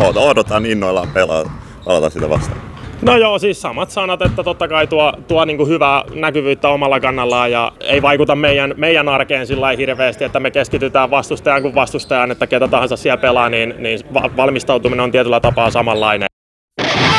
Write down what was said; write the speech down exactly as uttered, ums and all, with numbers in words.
odotan innoillaan pelata, pelata sitä vastaan. No joo, siis samat sanat, että totta kai tuo, tuo niin kuin hyvää näkyvyyttä omalla kannallaan ja ei vaikuta meidän, meidän arkeen sillä lailla hirveästi, että me keskitytään vastustajan kuin vastustajan, että ketä tahansa siellä pelaa, niin, niin valmistautuminen on tietyllä tapaa samanlainen.